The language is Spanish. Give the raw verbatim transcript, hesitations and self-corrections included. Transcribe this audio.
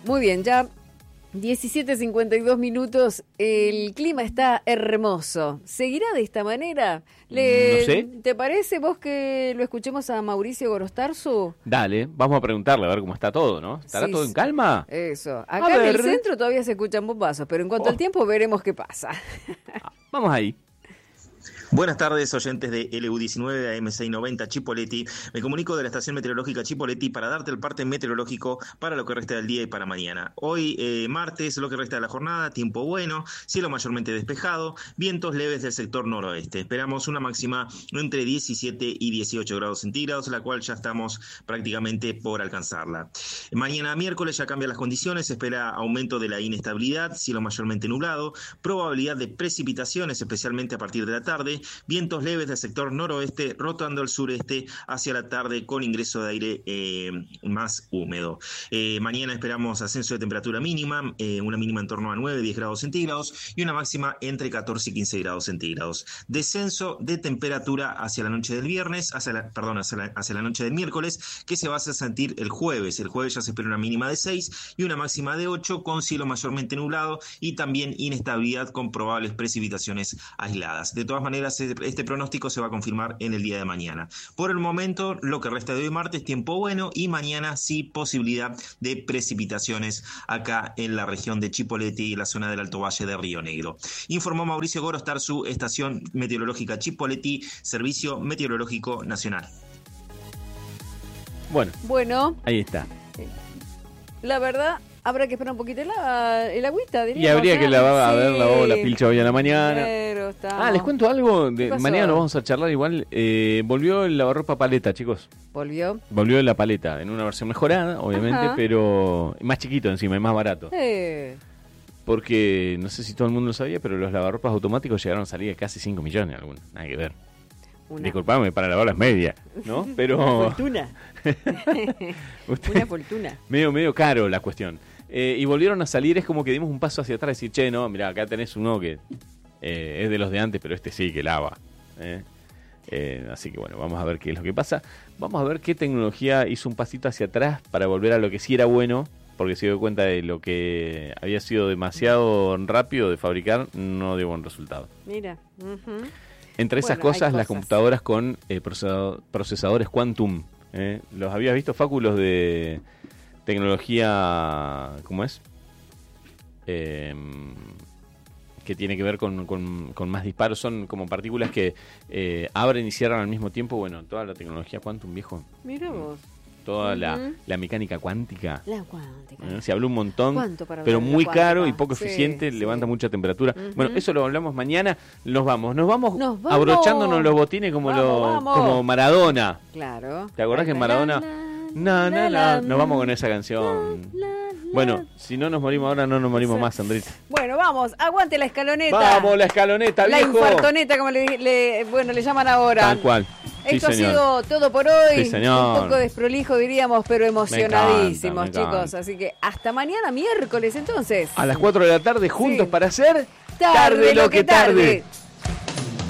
Muy bien, ya diecisiete cincuenta y dos minutos, el clima está hermoso. ¿Seguirá de esta manera? Le, no sé. ¿Te parece vos que lo escuchemos a Mauricio Gorostarzu? Dale, vamos a preguntarle a ver cómo está todo, ¿no? ¿Estará Sí, todo en calma? Eso. Acá en el centro todavía se escuchan bombazos, pero en cuanto Oh. al tiempo veremos qué pasa. Vamos ahí. Buenas tardes, oyentes de L U diecinueve A M seiscientos noventa Chipoleti. Me comunico de la estación meteorológica Chipoleti para darte el parte meteorológico para lo que resta del día y para mañana. Hoy, eh, martes, lo que resta de la jornada, tiempo bueno, cielo mayormente despejado, vientos leves del sector noroeste. Esperamos una máxima entre diecisiete y dieciocho grados centígrados, la cual ya estamos prácticamente por alcanzarla. Mañana miércoles ya cambian las condiciones, se espera aumento de la inestabilidad, cielo mayormente nublado, probabilidad de precipitaciones, especialmente a partir de la tarde, vientos leves del sector noroeste rotando al sureste hacia la tarde con ingreso de aire eh, más húmedo. Eh, mañana esperamos ascenso de temperatura mínima, eh, una mínima en torno a nueve a diez grados centígrados y una máxima entre catorce y quince grados centígrados. Descenso de temperatura hacia la noche del viernes, hacia la, perdón, hacia la, hacia la noche del miércoles, que se va a hacer sentir el jueves. El jueves ya se espera una mínima de seis y una máxima de ocho con cielo mayormente nublado y también inestabilidad con probables precipitaciones aisladas. De todas maneras, este pronóstico se va a confirmar en el día de mañana. Por el momento, lo que resta de hoy martes, tiempo bueno, y mañana sí posibilidad de precipitaciones acá en la región de Chipoleti y la zona del Alto Valle de Río Negro. Informó Mauricio Gorostarzu, estación meteorológica Chipoleti, Servicio Meteorológico Nacional. Bueno, Bueno, ahí está. la verdad, habrá que esperar un poquito el, el agüita, diríamos. Y habría que lavar, Sí. haber lavado la pilcha hoy a la mañana. Pero estamos- Ah, les cuento algo. ¿Qué De, pasó? mañana lo vamos a charlar igual. Eh, volvió el lavarropa paleta, chicos. ¿Volvió? Volvió la paleta en una versión mejorada, obviamente, Ajá. pero más chiquito encima y más barato. Eh, Porque no sé si todo el mundo lo sabía, pero los lavarropas automáticos llegaron a salir a casi cinco millones algunos. Nada que ver. una, Disculpame para lavar las medias, ¿no? Pero fortuna. usted- Una fortuna. medio medio caro la cuestión. Eh, y volvieron a salir, es como que dimos un paso hacia atrás y decir, che, no, mira, acá tenés uno que eh, es de los de antes, pero este sí que lava. ¿eh? Eh, así que bueno, vamos a ver qué es lo que pasa. Vamos a ver qué tecnología hizo un pasito hacia atrás para volver a lo que sí era bueno, porque se dio cuenta de lo que había sido demasiado rápido de fabricar, no dio buen resultado. Mira. Ujú. Entre esas Bueno, hay cosas, las cosas. computadoras con eh, procesado- procesadores Quantum. ¿eh? ¿Los habías visto, Facu, los de tecnología, ¿cómo es? Eh, que tiene que ver con, con, con más disparos, son como partículas que eh, abren y cierran al mismo tiempo. Bueno, toda la tecnología Quantum, viejo, Mira vos. toda Ujú. la, la mecánica cuántica. La cuántica. ¿eh? Se habló un montón, ¿Cuánto para pero hablar de muy la caro y cuántica? poco Sí, eficiente, sí. levanta mucha temperatura. Ujú. Bueno, eso lo hablamos mañana. Nos vamos, nos vamos, Nos vamos. abrochándonos los botines como, Vamos, lo, vamos. como Maradona. Claro. ¿Te acordás que en Maradona? Na, na, na, nos vamos con esa canción. Bueno, si no nos morimos ahora, no nos morimos más, Sandrita. Bueno, vamos, aguante la escaloneta. Vamos, la escaloneta, La viejo. infartoneta, como le, le- bueno, le llaman ahora. Tal cual. Sí, Esto señor. ha sido todo por hoy. Sí, señor. Un poco desprolijo, diríamos, pero emocionadísimos, Me encanta, me chicos. encanta. Así que hasta mañana, miércoles, entonces. A las cuatro de la tarde, juntos Sí. para hacer Tarde lo que tarde.